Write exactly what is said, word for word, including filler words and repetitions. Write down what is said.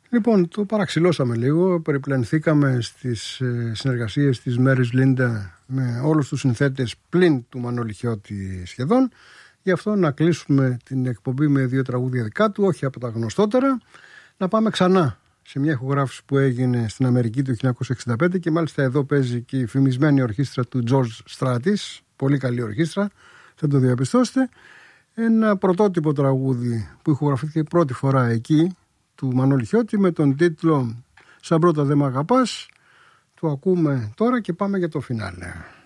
Λοιπόν, το παραξηλώσαμε λίγο, περιπλανηθήκαμε στις συνεργασίες της Μέρις Λίντα με όλους τους συνθέτες πλην του Μανώλη Χιώτη σχεδόν. Γι' αυτό να κλείσουμε την εκπομπή με δύο τραγούδια δικά του, όχι από τα γνωστότερα. Να πάμε ξανά σε μια ηχογράφηση που έγινε στην Αμερική το χίλια εννιακόσια εξήντα πέντε και μάλιστα εδώ παίζει και η φημισμένη ορχήστρα του George Stratis, πολύ καλή ορχήστρα, θα το διαπιστώσετε. Ένα πρωτότυπο τραγούδι που ηχογραφήθηκε πρώτη φορά εκεί, του Μανώλη Χιώτη, με τον τίτλο «Σαν πρώτα δε μ' αγαπάς». Το ακούμε τώρα και πάμε για το φινάλε.